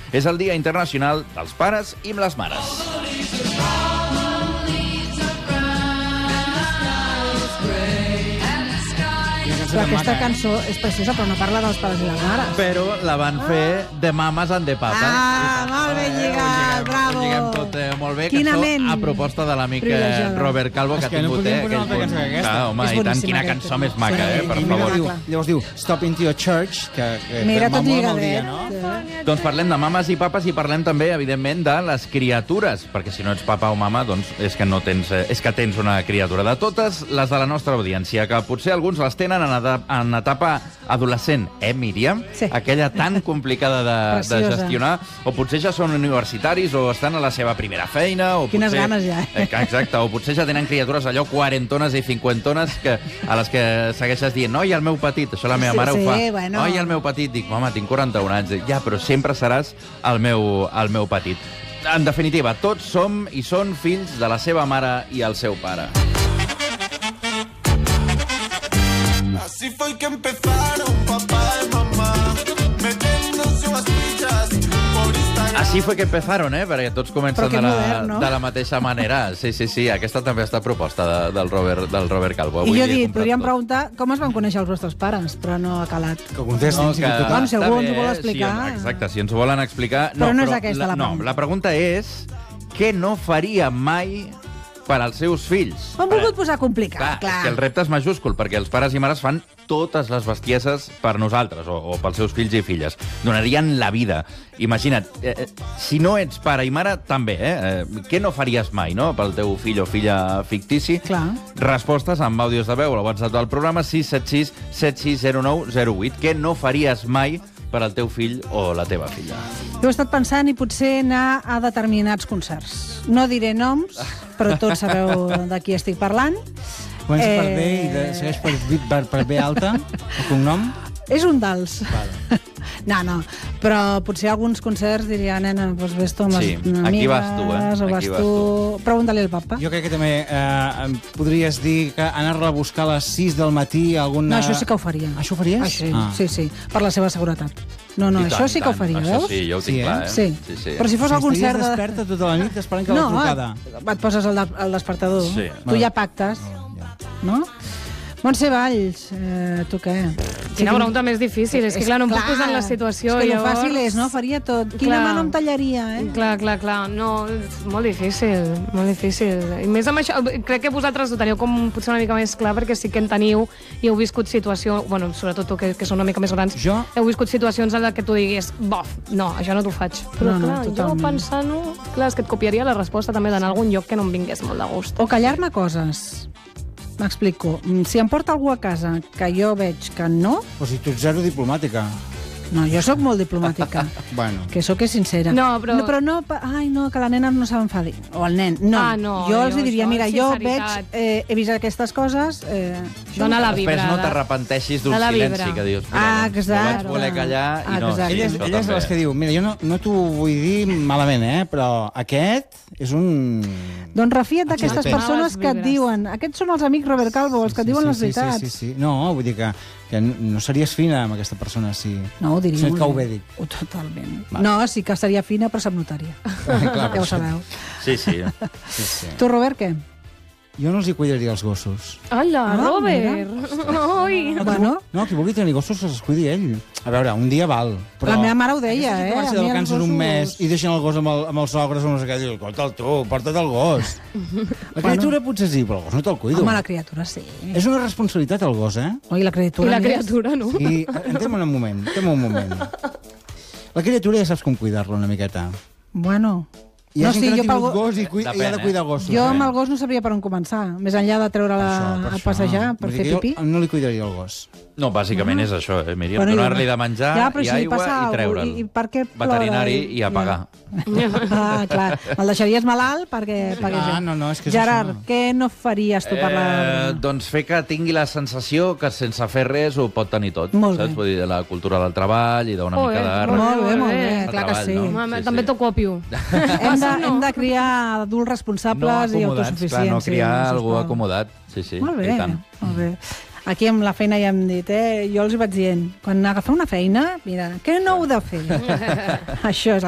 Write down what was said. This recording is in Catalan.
És el Dia Internacional dels Pares i les Mares. Però aquesta cançó és preciosa, però no parla dels pares i les mares. Però la van fer de mames and de papas. Molt ben lligat, bravo. Ho lliguem tot molt bé. Quina Cançó ment a proposta de l'amic Robert Calvo, que ha tingut no podríem posar una altra cançó que aquesta. Home, i tant, quina cançó més maca, per favor. Llavors diu Stop into your church, que Mira, va tot molt al lligadet. dia, no? Doncs parlem de mames i papes i parlem també, evidentment, de les criatures, perquè si no ets papa o mama, doncs és que no tens, és que tens una criatura. De totes les de la nostra audiència, que potser alguns les tenen en etapa adolescent, Míriam? Sí. Aquella tan complicada de gestionar, o potser ja són universitaris o estan a la seva primera feina, o Quines potser, ganes ja, Exacte, o potser ja tenen criatures allò quarentones i cinquantones a les que segueixes dient, oi, el meu petit, això la meva mare ho fa. Bueno. Oi, el meu petit, dic, home, tinc 41 anys. Dic, ja, però sempre seràs el meu petit. En definitiva, tots som i són fills de la seva mare i el seu pare. Así fue que empezaron papá y mamá metiéndose unas fichas por Instagram. Així fue que empezaron, perquè tots comencen de la mateixa manera. Sí, aquesta també està proposta del Robert Calvo. I jo he dit, podríem preguntar com es van conèixer els vostres pares, però no ha calat. Que contestin, si Bueno, si algú ens ho vol explicar. Exacte, si ens ho volen explicar... Però no és aquesta la pregunta. No, la pregunta és què no faria mai per als seus fills. Ho han volgut posar complicat, clar. És que el repte és majúscul, perquè els pares i mares fan totes les bestieses per nosaltres, o pels seus fills i filles. Donarien la vida. Imagina't, si no ets pare i mare, també, què no faries mai, no?, pel teu fill o filla fictici? Clar. Respostes amb àudios de veu al WhatsApp del programa 676 760908. Què no faries mai per al teu fill o la teva filla? Jo he estat pensant i potser anar a determinats concerts. No diré noms, però tots sabeu de qui estic parlant. Comença per B i segueix per B alta, el cognom? És un dels. Vale. No, però potser alguns concerts diria, nena, doncs ves tu amb les amigues, aquí vas tu, o vas tu... Pregunta-li al papa. Jo crec que també podries dir que anar-la a buscar a les 6 del matí a alguna... No, això sí que ho faria. Això ho faries? Sí, per la seva seguretat. No, això sí que ho faria, veus? Això sí, jo ho tinc clar, Sí. Però si fos algun cert... Estaries desperta tota la nit esperant que la trucada. No, et poses al despertador. Sí. Tu ja pactes, no? Montse Valls, tu què? Quina pregunta més difícil. És que, clar, no em puc posar en la situació. És que llavors... fàcil és, no? Faria tot. Quina mà no em tallaria, Clar. No, és molt difícil, molt difícil. I més amb això, crec que vosaltres ho teniu com potser una mica més clar, perquè sí que en teniu i heu viscut situació, bueno, sobretot tu, que són una mica més grans, heu viscut situacions en les que tu diguis, bof, no, això no t'ho faig. Però, clar, jo pensant-ho, clar, és que et copiaria la resposta també d'anar a algun lloc que no em vingués molt de gust. O callar-me coses. M'explico. Si em porta algú a casa que jo veig que no... Però si tu ets zero diplomàtica. No, jo sóc molt diplomàtica. Bueno. Que sóc sincera. No, però no, ai, no, que la nena no s'enfadi. O el nen. No. Jo els diria, mira, jo veig, he vist aquestes coses... Dóna la vibra. Després no t'arrepenteixis d'un silenci que dius, mira, no vaig voler callar i no. Ella és de les que diu, mira, jo no t'ho vull dir malament, però aquest és un... Doncs refia't d'aquestes persones que et diuen... Aquests són els amics Robert Calvo, els que et diuen les veritats. Sí. No, vull dir que no series fina amb aquesta persona si... No, ho diria. Si et cau bé, dic. Totalment. No, sí que seria fina, però se'm notaria. Ja ho sabeu. Sí. Tu, Robert, què? Jo no els hi cuidaria els gossos. Hola, Robert! Oi! Bueno. No, qui vulgui tenir gossos, els cuidi ell. A veure, un dia val. Però la meva mare ho deia, que marxa de vacances un mes i deixen el gos amb els sogres o no sé què, diu, escolta'l tu, porta't el gos. La criatura potser sí, però el gos no te'l cuido. Home, la criatura sí. És una responsabilitat, el gos, Oi, la criatura. I la criatura, no? I entrem un moment. La criatura ja saps com cuidar-la una miqueta. Bueno... Hi ha gent que no ha tingut gos i ha de cuidar gossos. Jo amb el gos no sabria per on començar, més enllà de treure-la a passejar, per fer pipí. Jo no li cuidaria el gos. No, bàsicament és això, Míriam. Donar-li de menjar i aigua i treure'l. I per què plora? Veterinari i a pagar. Clar, el deixaries malalt perquè pagués. No, és que és Gerard, això. què no faries tu per la... Doncs fer que tingui la sensació que sense fer res ho pot tenir tot. Molt bé. Saps? Vull dir, la cultura del treball i d'una mica de... Molt bé, clar que sí. També t'ho copio. Hem de criar adults responsables i autosuficients. Clar, no criar algú acomodat. Sí, molt bé. Aquí amb la feina ja hem dit, jo els hi vaig dient, quan agafeu una feina, mira, què no heu de fer? Això és